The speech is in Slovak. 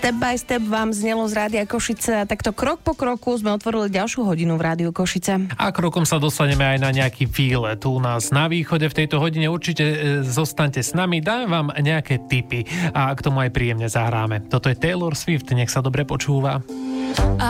Step by step vám znelo z Rádia Košice a takto krok po kroku sme otvorili ďalšiu hodinu v Rádiu Košice. A krokom sa dostaneme aj na nejaký výlet u nás na východe v tejto hodine. Určite zostaňte s nami, dám vám nejaké tipy a k tomu aj príjemne zahráme. Toto je Taylor Swift, nech sa dobre počúva.